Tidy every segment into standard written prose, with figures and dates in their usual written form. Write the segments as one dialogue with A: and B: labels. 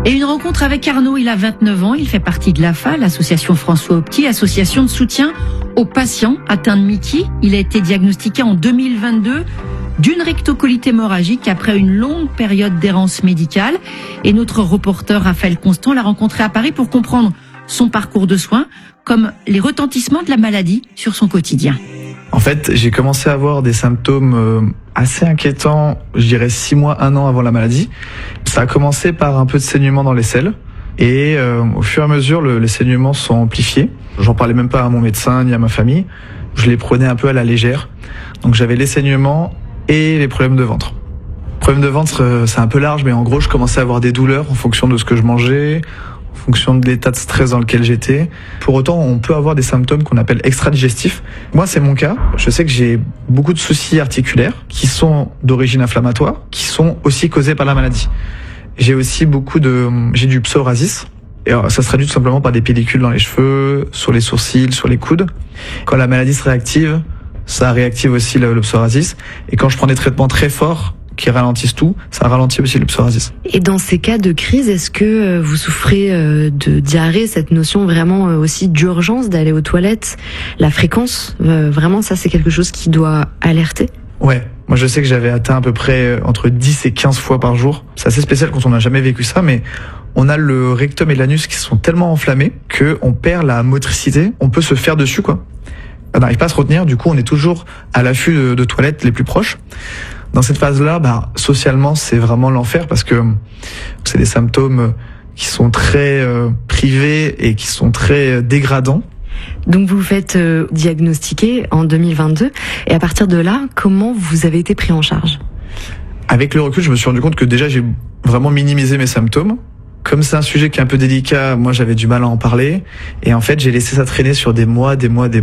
A: Et une rencontre avec Arnaud, il a 29 ans, il fait partie de l'AFA, l'association François Opti, association de soutien aux patients atteints de Mickey. Il a été diagnostiqué en 2022 d'une rectocolite hémorragique après une longue période d'errance médicale. Et notre reporter Raphaël Constant l'a rencontré à Paris pour comprendre son parcours de soins, comme les retentissements de la maladie sur son quotidien.
B: En fait, j'ai commencé à avoir des symptômes assez inquiétants, je dirais 6 mois, 1 an avant la maladie. Ça a commencé par un peu de saignement dans les selles et au fur et à mesure, les saignements sont amplifiés. J'en parlais même pas à mon médecin ni à ma famille. Je les prenais un peu à la légère. Donc j'avais les saignements et les problèmes de ventre. Problème de ventre, c'est un peu large, mais en gros, je commençais à avoir des douleurs en fonction de ce que je mangeais, en fonction de l'état de stress dans lequel j'étais. Pour autant, on peut avoir des symptômes qu'on appelle extra-digestifs. Moi, c'est mon cas. Je sais que j'ai beaucoup de soucis articulaires qui sont d'origine inflammatoire, qui sont aussi causés par la maladie. J'ai aussi j'ai du psoriasis. Et alors, ça se traduit tout simplement par des pellicules dans les cheveux, sur les sourcils, sur les coudes. Quand la maladie se réactive, ça réactive aussi le psoriasis. Et quand je prends des traitements très forts, qui ralentissent tout, ça ralentit aussi le psoriasis.
C: Et dans ces cas de crise, est-ce que vous souffrez de diarrhée, cette notion vraiment aussi d'urgence d'aller aux toilettes, la fréquence, vraiment ça c'est quelque chose qui doit alerter?
B: Ouais, moi je sais que j'avais atteint à peu près entre 10 et 15 fois par jour. C'est assez spécial quand on n'a jamais vécu ça, mais on a le rectum et l'anus qui sont tellement enflammés qu'on perd la motricité, on peut se faire dessus quoi. On n'arrive pas à se retenir, du coup on est toujours à l'affût de toilettes les plus proches. Dans cette phase-là, socialement, c'est vraiment l'enfer parce que c'est des symptômes qui sont très privés et qui sont très dégradants.
C: Donc vous faites diagnostiquer en 2022 et à partir de là, comment vous avez été pris en charge?
B: Avec le recul, je me suis rendu compte que déjà j'ai vraiment minimisé mes symptômes. Comme c'est un sujet qui est un peu délicat, moi j'avais du mal à en parler et en fait j'ai laissé ça traîner sur des mois.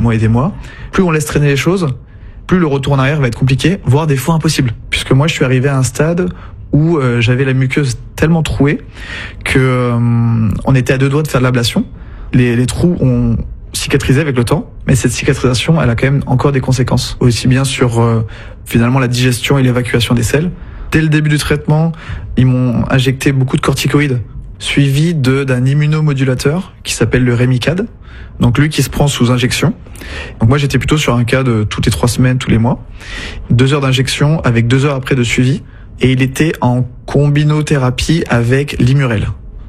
B: Plus on laisse traîner les choses, plus le retour en arrière va être compliqué, voire des fois impossible. Puisque moi, je suis arrivé à un stade où j'avais la muqueuse tellement trouée que on était à 2 doigts de faire de l'ablation. Les trous ont cicatrisé avec le temps, mais cette cicatrisation, elle a quand même encore des conséquences. Aussi bien sur finalement la digestion et l'évacuation des selles. Dès le début du traitement, ils m'ont injecté beaucoup de corticoïdes, suivi d'un immunomodulateur qui s'appelle le Remicade. Donc lui qui se prend sous injection. Donc moi j'étais plutôt sur un cas de toutes les 3 semaines, tous les mois. 2 heures d'injection avec 2 heures après de suivi. Et il était en combinothérapie avec l'Immurel.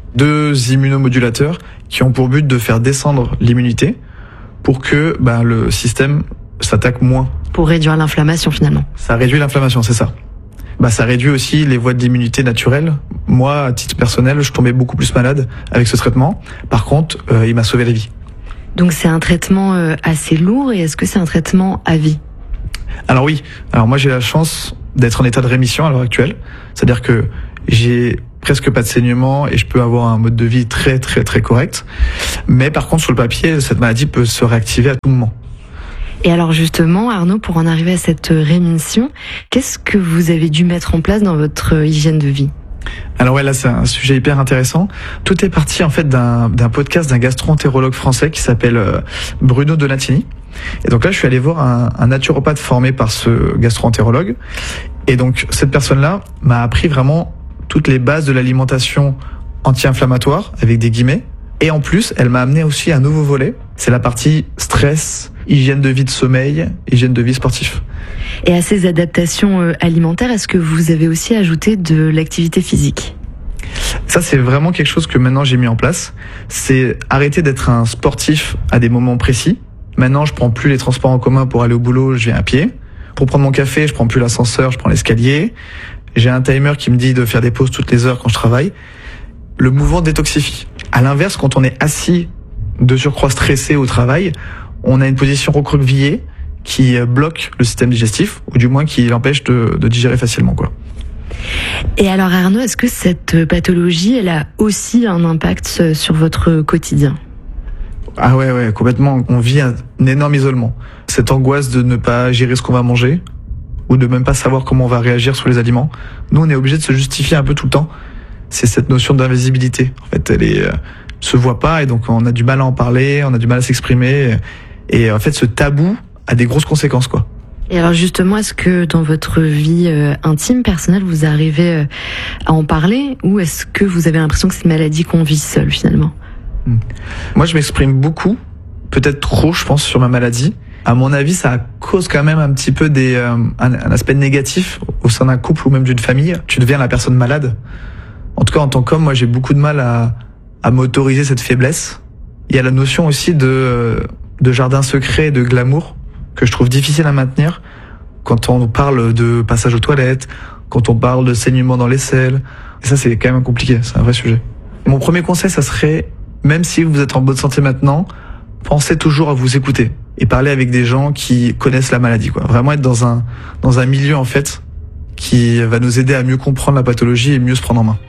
B: 2 immunomodulateurs qui ont pour but de faire descendre l'immunité pour que le système s'attaque moins.
C: Pour réduire l'inflammation finalement.
B: Ça réduit l'inflammation, c'est ça. Ça réduit aussi les voies de l'immunité naturelle. Moi, à titre personnel, je tombais beaucoup plus malade avec ce traitement. Par contre, il m'a sauvé la vie.
C: Donc c'est un traitement assez lourd et est-ce que c'est un traitement à vie?
B: Alors oui. Alors moi j'ai la chance d'être en état de rémission à l'heure actuelle. C'est-à-dire que j'ai presque pas de saignement et je peux avoir un mode de vie très très très correct. Mais par contre sur le papier, cette maladie peut se réactiver à tout moment.
C: Et alors justement, Arnaud, pour en arriver à cette rémission, qu'est-ce que vous avez dû mettre en place dans votre hygiène de vie?
B: Alors ouais, là c'est un sujet hyper intéressant. Tout est parti en fait d'un podcast d'un gastro-entérologue français qui s'appelle Bruno Donatini. Et donc là je suis allé voir un naturopathe formé par ce gastro-entérologue. Et donc cette personne-là m'a appris vraiment toutes les bases de l'alimentation anti-inflammatoire, avec des guillemets. Et en plus, elle m'a amené aussi un nouveau volet. C'est la partie stress, hygiène de vie de sommeil, hygiène de vie sportif.
C: Et à ces adaptations alimentaires, est-ce que vous avez aussi ajouté de l'activité physique?
B: Ça, c'est vraiment quelque chose que maintenant j'ai mis en place. C'est arrêter d'être un sportif à des moments précis. Maintenant, je prends plus les transports en commun pour aller au boulot, je viens à pied. Pour prendre mon café, je prends plus l'ascenseur, je prends l'escalier. J'ai un timer qui me dit de faire des pauses toutes les heures quand je travaille. Le mouvement détoxifie. À l'inverse, quand on est assis, de surcroît stressé au travail, on a une position recroquevillée qui bloque le système digestif, ou du moins qui l'empêche de digérer facilement, quoi.
C: Et alors Arnaud, est-ce que cette pathologie, elle a aussi un impact sur votre quotidien?
B: Ah ouais, complètement. On vit un énorme isolement. Cette angoisse de ne pas gérer ce qu'on va manger, ou de même pas savoir comment on va réagir sur les aliments. Nous, on est obligé de se justifier un peu tout le temps. C'est cette notion d'invisibilité. En fait, elle se voit pas et donc on a du mal à en parler, on a du mal à s'exprimer. Et en fait, ce tabou a des grosses conséquences, quoi.
C: Et alors justement, est-ce que dans votre vie intime, personnelle, vous arrivez à en parler, ou est-ce que vous avez l'impression que c'est une maladie qu'on vit seul finalement ?
B: Moi, je m'exprime beaucoup, peut-être trop, je pense, sur ma maladie. À mon avis, ça cause quand même un petit peu un aspect négatif au sein d'un couple ou même d'une famille. Tu deviens la personne malade. En tout cas, en tant qu'homme, moi, j'ai beaucoup de mal à m'autoriser cette faiblesse. Il y a la notion aussi de jardin secret et de glamour que je trouve difficile à maintenir quand on parle de passage aux toilettes, quand on parle de saignement dans les selles. Et ça, c'est quand même compliqué, c'est un vrai sujet. Mon premier conseil, ça serait, même si vous êtes en bonne santé maintenant, pensez toujours à vous écouter et parler avec des gens qui connaissent la maladie, quoi. Vraiment être dans un milieu, en fait, qui va nous aider à mieux comprendre la pathologie et mieux se prendre en main.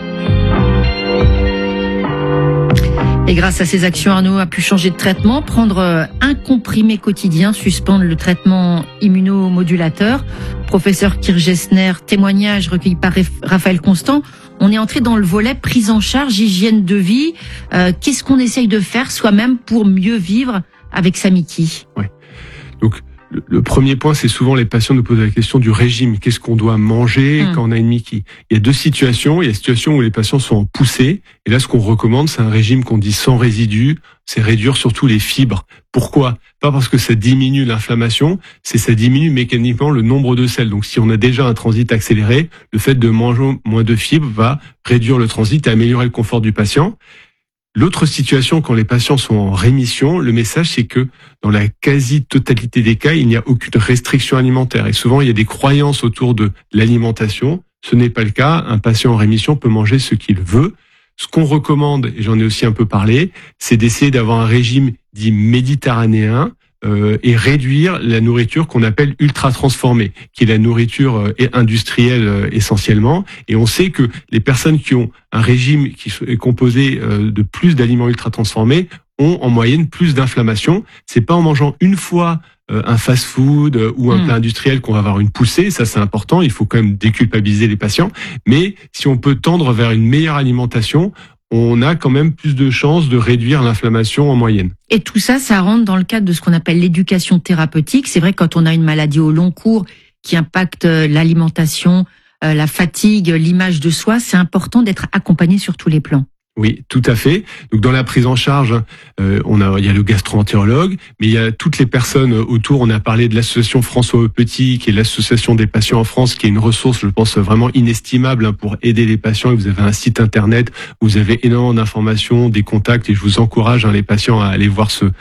A: Et grâce à ces actions, Arnaud a pu changer de traitement, prendre un comprimé quotidien, suspendre le traitement immunomodulateur. Professeur Kirchgessner, témoignage recueilli par Raphaël Constant. On est entré dans le volet prise en charge, hygiène de vie. Qu'est-ce qu'on essaye de faire soi-même pour mieux vivre avec sa Mickey ?
D: Ouais. Donc, le premier point, c'est souvent les patients nous posent la question du régime. Qu'est-ce qu'on doit manger quand on a une Mickey ? Il y a deux situations. Il y a la situation où les patients sont en poussée. Et là, ce qu'on recommande, c'est un régime qu'on dit sans résidus. C'est réduire surtout les fibres. Pourquoi ? Pas parce que ça diminue l'inflammation, c'est ça diminue mécaniquement le nombre de selles. Donc, si on a déjà un transit accéléré, le fait de manger moins de fibres va réduire le transit et améliorer le confort du patient. L'autre situation, quand les patients sont en rémission, le message, c'est que dans la quasi-totalité des cas, il n'y a aucune restriction alimentaire. Et souvent, il y a des croyances autour de l'alimentation. Ce n'est pas le cas. Un patient en rémission peut manger ce qu'il veut. Ce qu'on recommande, et j'en ai aussi un peu parlé, c'est d'essayer d'avoir un régime dit méditerranéen, et réduire la nourriture qu'on appelle ultra transformée, qui est la nourriture industrielle essentiellement. Et on sait que les personnes qui ont un régime qui est composé de plus d'aliments ultra transformés ont en moyenne plus d'inflammation. C'est pas en mangeant une fois un fast-food ou un plat industriel qu'on va avoir une poussée. Ça, c'est important. Il faut quand même déculpabiliser les patients. Mais si on peut tendre vers une meilleure alimentation, on a quand même plus de chances de réduire l'inflammation en moyenne.
A: Et tout ça, ça rentre dans le cadre de ce qu'on appelle l'éducation thérapeutique. C'est vrai, quand on a une maladie au long cours qui impacte l'alimentation, la fatigue, l'image de soi, c'est important d'être accompagné sur tous les plans.
D: Oui, tout à fait. Donc dans la prise en charge, il y a le gastro-entérologue, mais il y a toutes les personnes autour. On a parlé de l'association François Petit, qui est l'association des patients en France, qui est une ressource, je pense, vraiment inestimable pour aider les patients. Et vous avez un site internet où vous avez énormément d'informations, des contacts, et je vous encourage les patients à aller voir ce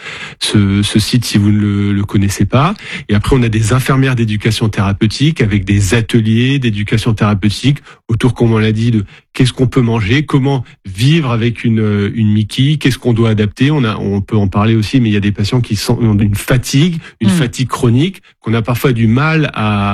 D: site si vous ne le connaissez pas. Et après, on a des infirmières d'éducation thérapeutique avec des ateliers d'éducation thérapeutique autour, comme on l'a dit, de qu'est-ce qu'on peut manger, comment vivre avec une Mickey, qu'est-ce qu'on doit adapter. On peut en parler aussi, mais il y a des patients qui ont une fatigue chronique, qu'on a parfois du mal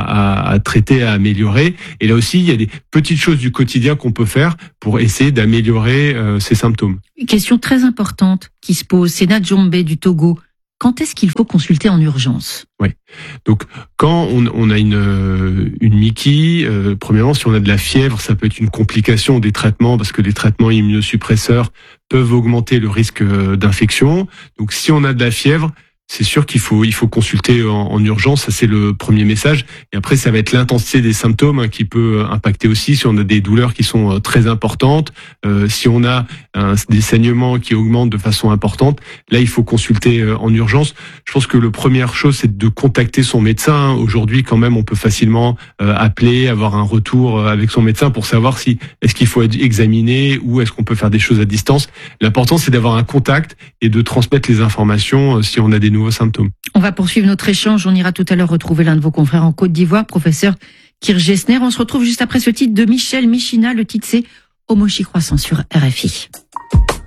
D: à traiter, à améliorer. Et là aussi, il y a des petites choses du quotidien qu'on peut faire pour essayer d'améliorer ces symptômes.
A: Une question très importante qui se pose, c'est Nadjombe du Togo. Quand est-ce qu'il faut consulter en urgence ?
D: Oui. Donc, quand on a une Mickey, premièrement, si on a de la fièvre, ça peut être une complication des traitements parce que les traitements immunosuppresseurs peuvent augmenter le risque d'infection. Donc, si on a de la fièvre, c'est sûr qu'il faut consulter en urgence. Ça, c'est le premier message. Et après, ça va être l'intensité des symptômes qui peut impacter aussi. Si on a des douleurs qui sont très importantes, si on a des saignements qui augmentent de façon importante, là, il faut consulter en urgence. Je pense que la première chose, c'est de contacter son médecin. Aujourd'hui, quand même, on peut facilement appeler, avoir un retour avec son médecin pour savoir si est-ce qu'il faut être examiné ou est-ce qu'on peut faire des choses à distance. L'important, c'est d'avoir un contact et de transmettre les informations si on a des nouveaux symptômes.
A: On va poursuivre notre échange. On ira tout à l'heure retrouver l'un de vos confrères en Côte d'Ivoire, professeur Kirchgessner. On se retrouve juste après ce titre de Michel Michina. Le titre, c'est Homochi Croissant sur RFI.